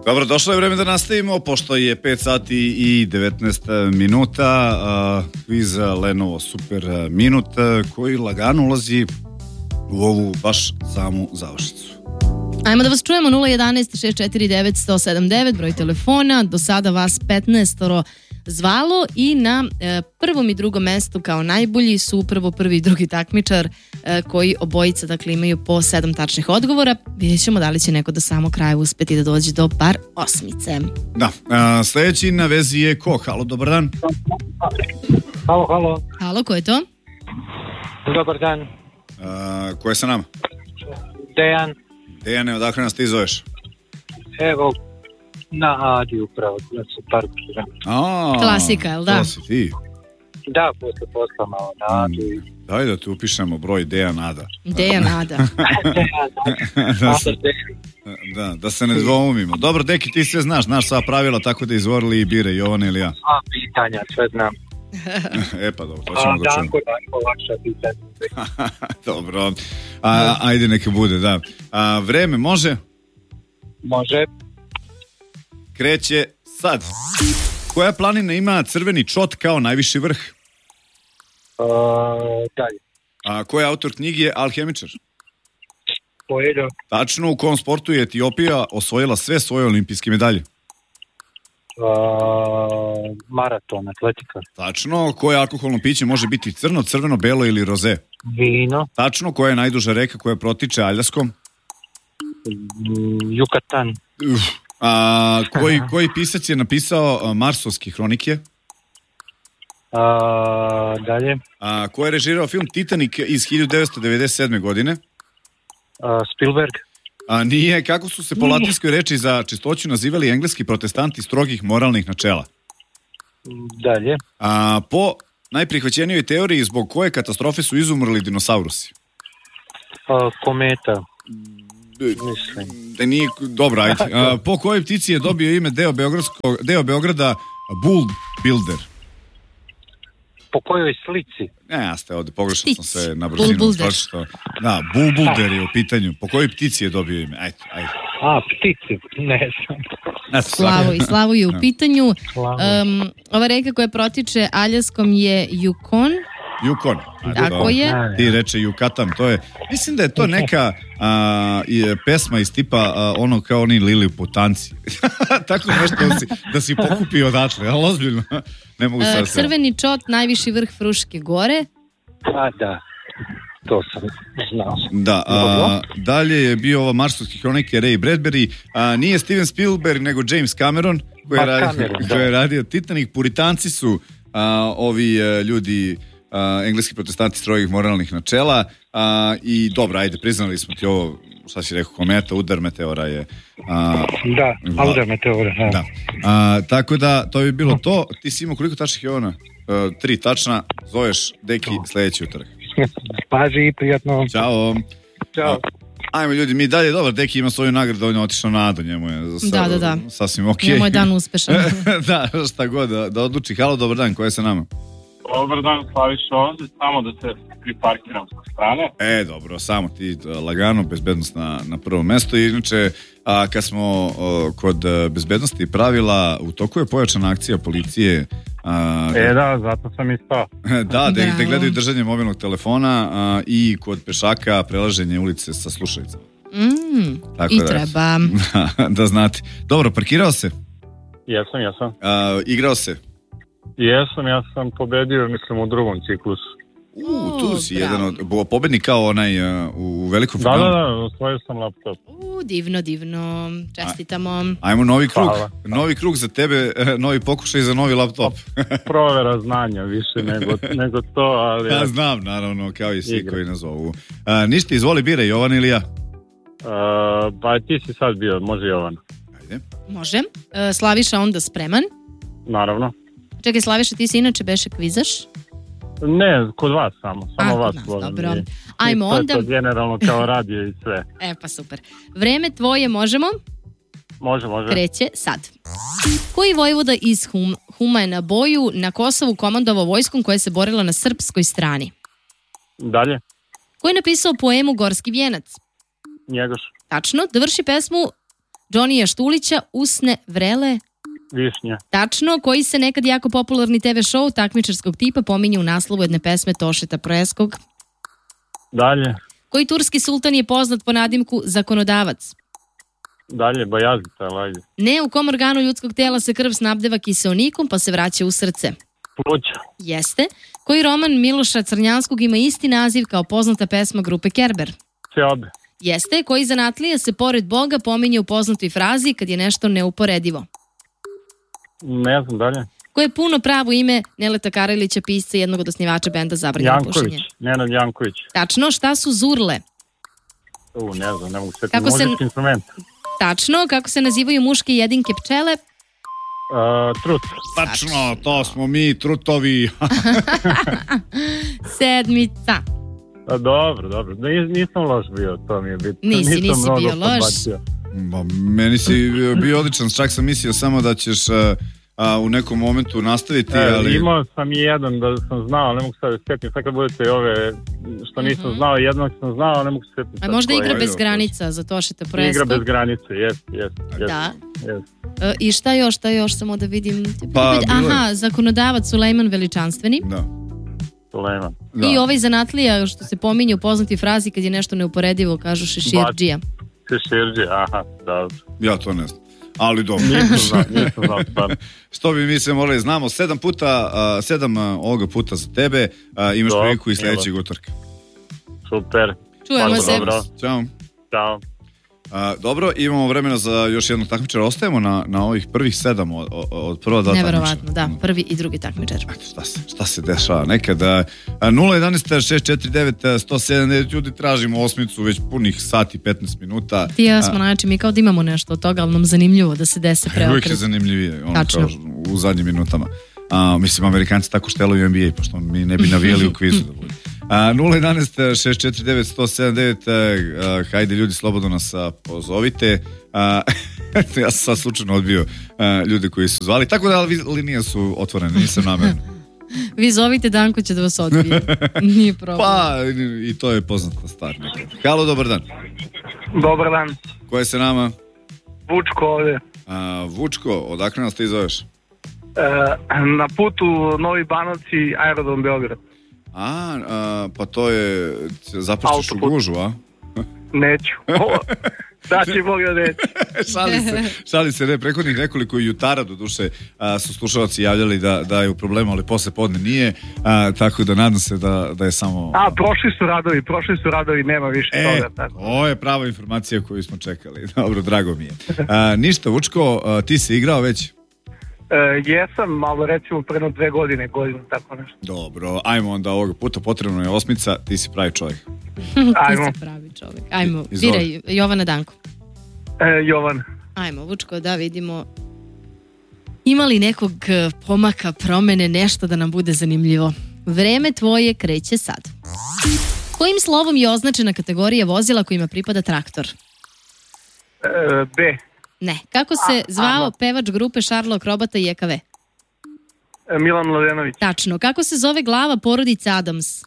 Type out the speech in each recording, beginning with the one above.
Dobro, došlo je vreme da nastavimo, pošto je 5 sati i 19 minuta, kviz Lenovo Super Minut, koji lagano ulazi u ovu baš samu završnicu. Ajmo da vas čujemo, 011 649 179, broj telefona, do sada vas 15 zvalo i na prvom i drugom mestu kao najbolji su upravo prvi i drugi takmičar koji obojica dakle imaju po 7 tačnih odgovora. Vidjet ćemo da li će neko do samog kraja uspeti da dođe do bar osmice. Da, sljedeći na vezi je ko? Halo, dobar dan. Halo. Halo, ko je to? Dobar dan. Ko je sa nama? Dejan. Dejane, odakle nas ti zoveš? Evo, na Adi upravo, da se parkiram. Klasika, jel da? To si ti. Da, posle posla malo na Adi. Daj da tu upišemo broj Dejan Ada. Dejan Ada. Da se ne dvoumimo. Dobro, Deki, ti sve znaš sva pravila, tako da izvorili i bire, Jovana ili ja. Sva pitanja, sve znam. Pa dobro, to ćemo da čujemo. Danko, lakša pitanja. Dobro, ajde neka bude, da. Vreme, može? Može. Kreće sad. Koja planina ima crveni čot kao najviši vrh? Dalje. Koji je autor knjige Alhemičar? Coelho. Tačno, u kom sportu je Etiopija osvojila sve svoje olimpijske medalje? Maraton, atletika. Tačno, koje alkoholno piće može biti crno, crveno, belo ili roze? Vino. Tačno, koja je najduža reka koja protiče Aljaskom? Yucatan. Koji pisac je napisao Marsovske hronike? Dalje. Ko je režirao film Titanic iz 1997. godine? Spielberg. Nije, kako su se po latinskoj reči za čistoću nazivali engleski protestanti strogih moralnih načela? Dalje. Po najprihvaćenijoj teoriji zbog koje katastrofe su izumrli dinosaurusi? Kometa. Mislim. Nije, dobro, ajde. Po kojoj ptici je dobio ime deo Beograda Bull Builder? Po kojoj slici? Ja ste ovdje, pogrešno sam se na brzinu. Da, Bull Builder je u pitanju. Po kojoj ptici je dobio ime? Ajde. Ptici, ne znam. Slavo je u pitanju. Ova reka koja protiče Aljaskom je Yukon. Tako je. Ti reče Yucatan, to je, mislim da je to neka pesma iz tipa ono kao oni Liliputanci. Tako nešto da si pokupio odatle, ali ozbiljno. Ne mogu sad se. Crveni čot, najviši vrh Fruške gore. Da. To sam znao. Da, dalje je bio ova Marsovski hronike Ray Bradbury. Nije Steven Spielberg, nego James Cameron koji je radio Titanic. Puritanci su ovi ljudi engleski protestanti strogih moralnih načela i dobro, ajde, priznali smo ti ovo, šta si rekao, kometa, udar meteora je udar meteora, da. Tako da, to bi bilo to. Ti si imao koliko tačnih, Jovana? 3 tačna, zoveš Deki sljedeći utorak. Paži i prijatno. Ćao. Ajmo ljudi, mi dalje, dobro, Deki ima svoju nagradu, on je otišao na Ado, njemu je sasvim okej. Njemu je dan uspešan. Da, šta god, da odluči. Halo, dobar dan, ko je sa nama? Dobar dan, Slaviša ovdje, samo da se priparkiram sa strane. Dobro, samo ti lagano, bezbednost na prvo mesto. Inače, kad smo kod bezbednosti pravila, u toku je pojačana akcija policije. Da, zato sam i stao. Da gledaju držanje mobilnog telefona i kod pešaka prelaženje ulice sa slušalicama. I treba. Da znate. Dobro, parkirao se? Jesam. Igrao se? Jesam, ja sam pobedio, mislim, u drugom ciklusu. Tu si jedan od pobednik kao onaj u velikom finalu. Da, osvojio sam laptop. Divno, čestitamo. Ajmo novi krug za tebe, novi pokušaj za novi laptop. Provera znanja više nego to, ali... Ja znam, naravno, kao i svi koji nas zovu. Ništa, izvoli, biraj, Jovan ili ja? Pa ti si sad bio, može Jovan. Ajde. Može. Slaviša onda spreman? Naravno. Čekaj, Slaviša, ti si inače beše kvizaš? Ne, kod vas samo vas. Dobro. Ajmo onda. To generalno kao radio i sve. Pa super. Vreme tvoje, možemo? Može. Kreće sad. Koji vojvoda iz Huma je na boju na Kosovu komandovao vojskom koja se borila na srpskoj strani? Dalje. Ko je napisao poemu Gorski vijenac? Njegoš. Tačno. Dovrši pesmu Džonija Štulića, usne vrele. Višnja. Tačno, koji se nekad jako popularni TV show takmičarskog tipa pominje u naslovu jedne pesme Tošeta Proeskog. Dalje. Koji turski sultan je poznat po nadimku zakonodavac? Dalje, Bajazita, ajde. Ne, u kom organu ljudskog tela se krv snabdeva kiseonikom pa se vraća u srce? Pluća. Jeste. Koji roman Miloša Crnjanskog ima isti naziv kao poznata pesma grupe Kerber? Seobe. Jeste. Koji zanatlija se pored Boga pominje u poznatoj frazi kad je nešto neuporedivo? Ne znam, dalje. Koje je puno pravo ime Neleta Karelića, pisca jednog od osnivača benda Zabranjeno pušenje? Janković, Nenad Janković. Tačno, šta su zurle? Ne znam, ne mogu se... Kako se- Muzički instrument. Tačno, kako se nazivaju muške jedinke pčele? Trut. Tačno, to smo mi, trutovi. Sedmica. Dobro. Nisam loš bio, to mi je bitno. Nisi Nisam bio mnogo loš. podbacio. Meni si bio odličan, čak sam mislio samo da ćeš u nekom momentu nastaviti, ali... Imao sam i jedan da sam znao, ali ne mogu sad sjetiti. Sad kad budete i ove što nisam znao, jednog sam znao, ali ne mogu sjetiti. A možda igra je. bez granica za Tošeta Igra Proeskog? bez granice, jest. Da. Jest. I šta još, samo da vidim. Pa, bilo je. Aha, zakonodavac Sulejman Veličanstveni. Da. Sulejman. Da. I ovaj zanatlija što se pominje u poznati frazi kad je nešto neuporedivo, kažu šeširđija. Šeširđe, aha, dobro. Ja to ne znam, ali dobro. Nisam znao, stvarno. Što bi mi se morali znamo, 7 ovoga puta za tebe, imaš Dobro, priliku i sljedećeg utorka. Super. Čujemo Hvala, se. dobro. Ćao. Ćao. Dobro, imamo vremena za još jednog takmičara. Ostajemo na ovih prvih 7 od prva dva takmičara. Neverovatno, da, prvi i drugi takmičar. Šta se dešava nekada? 011-649-179, ljudi tražimo osmicu već punih sati 15 minuta. Ti i ja smo znači, mi kao da imamo nešto od toga, ali nam zanimljivo da se dese Uvijek je preokret. zanimljivije, Tačno. kao u zadnjim minutama. Mislim, Amerikanci tako štelaju NBA, pošto mi ne bi navijali u kvizu da bude. 011-649-179, hajde ljudi, slobodno nas pozovite. Ja sam sad slučajno odbio ljude koji su zvali, tako da linije su otvorene, nisam namerno. Vi zovite, Danko će da vas odbije. Nije problem. Pa, i to je poznata stvar. Halo, dobar dan. Dobar dan. Ko je se nama? Vučko ovde. Vučko, odakle nas ti zoveš? Na putu Novi Banovci, aerodrom Beograd. Pa to je, zapušćeš u Autoput. gužu, a? Neću. Da će Bog da neću. Šali se, ne, prehodnih nekoliko jutara do duše su slušalci javljali da je u problemu, ali posle podne nije, tako da nadam se da je samo... Prošli su radovi, nema više toga. Tako. To je prava informacija koju smo čekali. Dobro, drago mi je. Ništa, Vučko, ti si igrao već? Jesam, malo recimo preno 2 godine, tako nešto. Dobro, ajmo onda ovoga puta, potrebno je osmica, ti si pravi čovjek. Ajmo. Ti si pravi čovjek. Ajmo, Izvoli. biraj Jovana, Danko. Jovan. Ajmo, Vučko, da vidimo. Ima li nekog pomaka, promene, nešto da nam bude zanimljivo? Vreme tvoje kreće sad. Kojim slovom je označena kategorija vozila kojima pripada traktor? B. Ne. Kako se zvao pevač grupe Šarlo Akrobata i EKV? Milan Mladenović. Tačno. Kako se zove glava porodice Adams?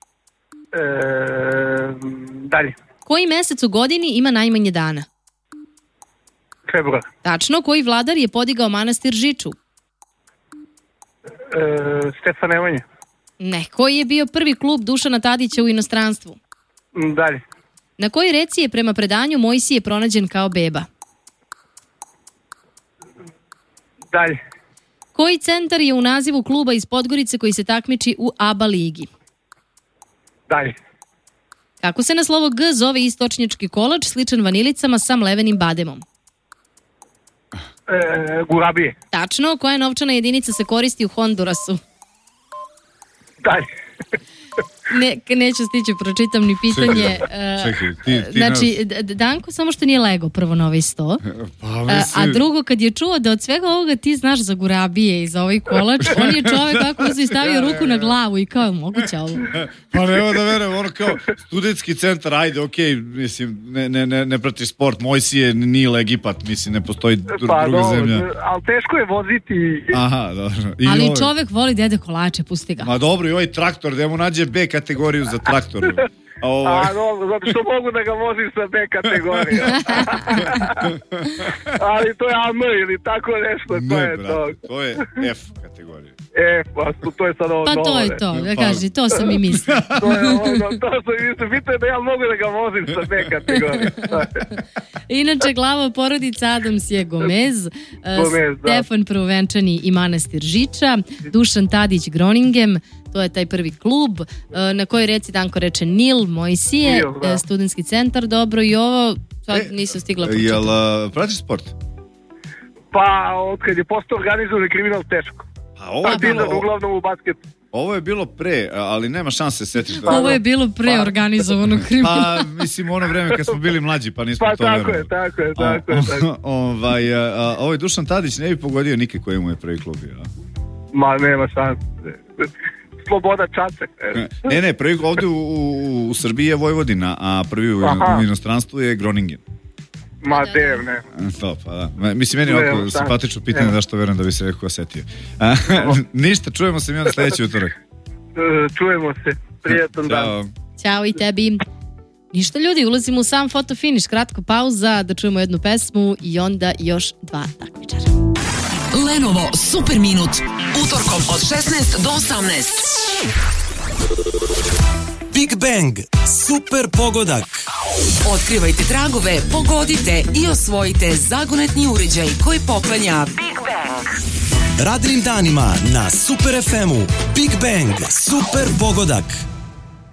Dalje. Koji mesec u godini ima najmanje dana? Februar. Tačno. Koji vladar je podigao manastir Žiču? Stefan Nemanja. Ne. Koji je bio prvi klub Dušana Tadića u inostranstvu? Dalje. Na kojoj reci je prema predanju Mojsije pronađen kao beba? Dalje. Koji centar je u nazivu kluba iz Podgorice koji se takmiči u ABA ligi? Dalje. Kako se na slovo G zove istočnjački kolač sličan vanilicama sa mlevenim bademom? Gurabije. Tačno. Koja novčana jedinica se koristi u Hondurasu? Dalje. Neću stići, pročitam ni pitanje. Čekaj, ti Znači, Danko samo što nije lego prvo na ovaj 100. A drugo, kad je čuo da od svega ovoga ti znaš za gurabije i za ovaj kolač, on je čovjek kako uzeo i stavio ruku na glavu i kao, moguće ovo? Pa nema da verujem, ono kao studentski centar, ajde, okej, mislim, ne pratiš sport, Mojsije nije Egipat, mislim, ne postoji druga zemlja. Ali teško je voziti. Aha, dobro. Ali čovjek voli dede kolače, pusti ga. Ma dobro, i ovaj traktor, da mu nađe B kategoriju za traktor. Dobro, zato što mogu da ga vozim sa B kategorije. Ali to je AM ili tako nešto, to je to. To je F kategorija. Pa to je sad ovo. Pa to je to, da kaži, to sam i mislio. To je ono, to sam i mislio. Bitno je da ja mogu da ga vozim sa B kategorije. Inače, glava porodica Adams je Gomez, Stefan Prvovenčani i Manastir Žiča, Dušan Tadić Groningem, to je taj prvi klub, na kojoj reci Danko reče Nil, Mojsije, studentski centar, dobro, i ovo sad nisam stigla početi. Jel pratiš sport? Pa, od kad je postao organizovani kriminal teško. Pa uglavnom u basketu. Ovo je bilo pre, ali nema šanse setiš da... Ovo je bilo pre organizovanog kriminala. Pa, mislim, u ono vreme kad smo bili mlađi, pa nismo to verovali. Tako je. Ovaj Dušan Tadić ne bi pogodio nike koji mu je prvi klub. Ma, nema šanse. Sloboda Čačak. Ne, prvi ovdje u Srbiji je Vojvodina, a prvi u inostranstvu je Groningen. Ma, ne. To, pa da. Mislim, meni je ovako simpatično pitanje zašto verujem da bi se neko osetio. Ništa, čujemo se mi onda sljedeći utorak. Čujemo se. Prijetan dan. Ćao i tebi. Ništa ljudi, ulazimo u sam fotofiniš, kratko pauza, da čujemo jednu pesmu i onda još 2 takmičara. Lenovo Super Minut, utorkom od 16 do 18. Big Bang, super pogodak. Otkrivajte tragove, pogodite i osvojite zagonetni uređaj koji poklanja Big Bang. Radnim danima na Super FM-u Big Bang, super pogodak.